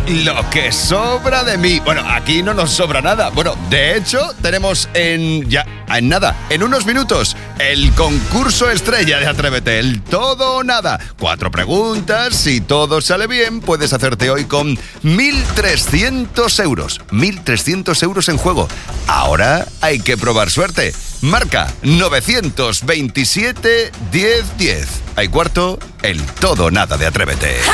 Lo que sobra de mí. Bueno, aquí no nos sobra nada. Bueno, de hecho, tenemos en unos minutos, el concurso estrella de Atrévete, el todo o nada. 4 preguntas, si todo sale bien, puedes hacerte hoy con 1.300 euros. 1.300 euros en juego. Ahora hay que probar suerte. Marca 927 10 10. Hay cuarto, el todo o nada de Atrévete.